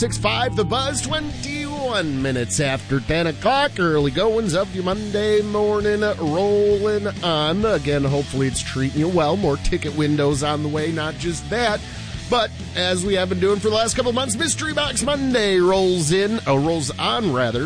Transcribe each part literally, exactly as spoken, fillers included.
six five The Buzz, twenty-one minutes after ten o'clock. Early goings of your Monday morning, rolling on. Again, hopefully it's treating you well. More ticket windows on the way, not just that. But as we have been doing for the last couple of months, Mystery Box Monday rolls in, or rolls on, rather.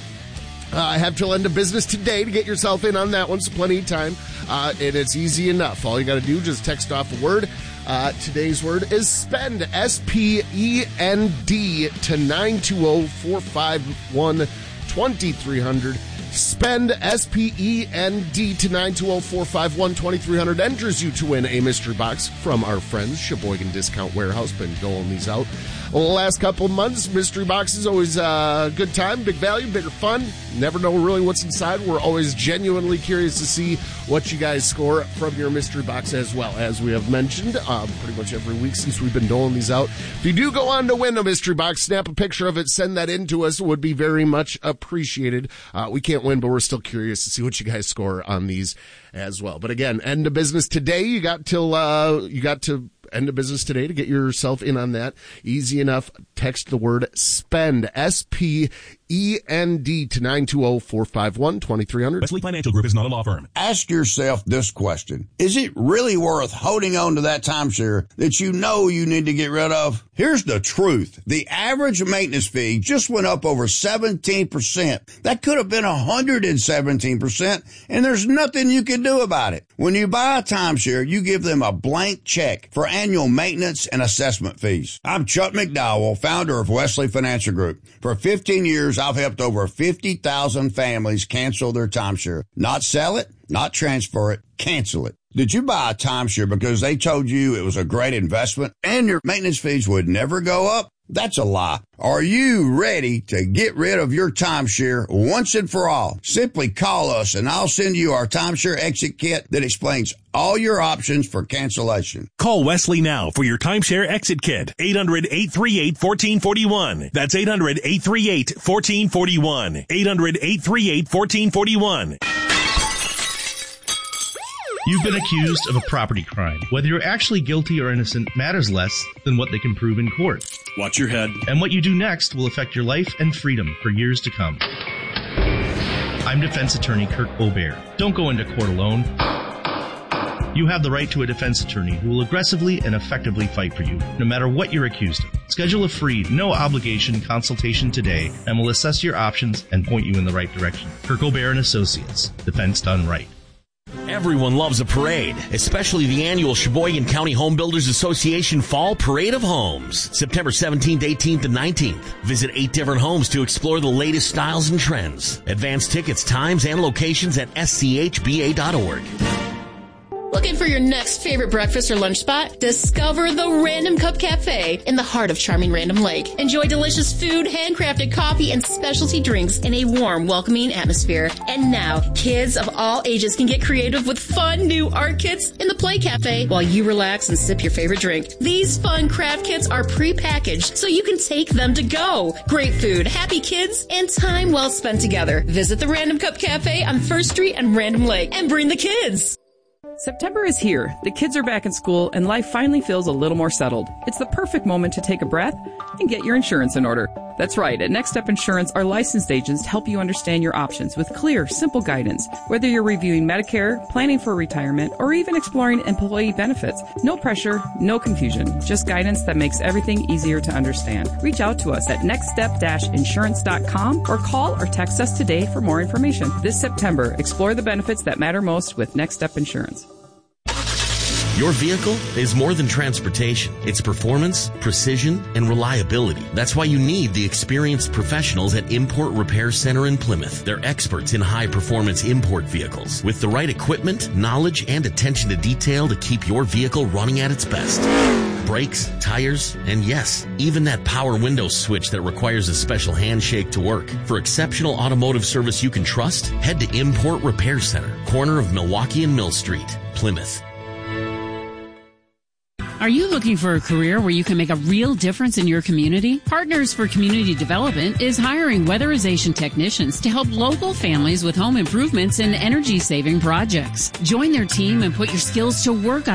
Uh, I have till end of business today to get yourself in on that one, so plenty of time. Uh, and it's easy enough. All you got to do, just text off a word. Uh, today's word is spend, S P E N D, to nine two zero, four five one, two three zero zero. Spend, S P E N D, to nine two zero, four five one, two three zero zero. Enters you to win a mystery box from our friends, Sheboygan Discount Warehouse. Been doling these out the last couple of months. Mystery boxes, always a uh, good time, big value, bigger fun. Never know really what's inside. We're always genuinely curious to see what you guys score from your mystery box as well. As we have mentioned, uh, pretty much every week since we've been doling these out. If you do go on to win a mystery box, snap a picture of it, send that in to us. It would be very much appreciated. Uh, we can't win, but we're still curious to see what you guys score on these as well. But again, end of business today. You got till, uh, you got to end of business today to get yourself in on that. Easy enough. Text the word spend, S P E N D, to nine two zero, four five one, two three zero zero. Wesley Financial Group is not a law firm. Ask yourself this question. Is it really worth holding on to that timeshare that you know you need to get rid of? Here's the truth. The average maintenance fee just went up over seventeen percent. That could have been one hundred seventeen percent, and there's nothing you can do about it. When you buy a timeshare, you give them a blank check for annual maintenance and assessment fees. I'm Chuck McDowell, founder of Wesley Financial Group. For fifteen years, I've helped over fifty thousand families cancel their timeshare. Not sell it, not transfer it, cancel it. Did you buy a timeshare because they told you it was a great investment and your maintenance fees would never go up? That's a lie. Are you ready to get rid of your timeshare once and for all? Simply call us and I'll send you our timeshare exit kit that explains all your options for cancellation. Call Wesley now for your timeshare exit kit. eight hundred, eight three eight, one four four one. That's eight hundred, eight three eight, one four four one. eight hundred, eight three eight, one four four one. You've been accused of a property crime. Whether you're actually guilty or innocent matters less than what they can prove in court. Watch your head. And what you do next will affect your life and freedom for years to come. I'm defense attorney Kirk Aubert. Don't go into court alone. You have the right to a defense attorney who will aggressively and effectively fight for you, no matter what you're accused of. Schedule a free, no-obligation consultation today, and we'll assess your options and point you in the right direction. Kirk Aubert and Associates. Defense done right. Everyone loves a parade, especially the annual Sheboygan County Home Builders Association Fall Parade of Homes, September seventeenth, eighteenth, and nineteenth. Visit eight different homes to explore the latest styles and trends. Advance tickets, times, and locations at S C H B A dot org. Looking for your next favorite breakfast or lunch spot? Discover the Random Cup Cafe in the heart of charming Random Lake. Enjoy delicious food, handcrafted coffee, and specialty drinks in a warm, welcoming atmosphere. And now, kids of all ages can get creative with fun new art kits in the Play Cafe while you relax and sip your favorite drink. These fun craft kits are pre-packaged so you can take them to go. Great food, happy kids, and time well spent together. Visit the Random Cup Cafe on First Street and Random Lake and bring the kids. September is here. The kids are back in school and life finally feels a little more settled. It's the perfect moment to take a breath and get your insurance in order. That's right. At Next Step Insurance, our licensed agents help you understand your options with clear, simple guidance. Whether you're reviewing Medicare, planning for retirement, or even exploring employee benefits, no pressure, no confusion, just guidance that makes everything easier to understand. Reach out to us at next step dash insurance dot com or call or text us today for more information. This September, explore the benefits that matter most with Next Step Insurance. Your vehicle is more than transportation. It's performance, precision, and reliability. That's why you need the experienced professionals at Import Repair Center in Plymouth. They're experts in high-performance import vehicles with the right equipment, knowledge, and attention to detail to keep your vehicle running at its best. Brakes, tires, and yes, even that power window switch that requires a special handshake to work. For exceptional automotive service you can trust, head to Import Repair Center, corner of Milwaukee and Mill Street, Plymouth. Are you looking for a career where you can make a real difference in your community? Partners for Community Development is hiring weatherization technicians to help local families with home improvements and energy-saving projects. Join their team and put your skills to work on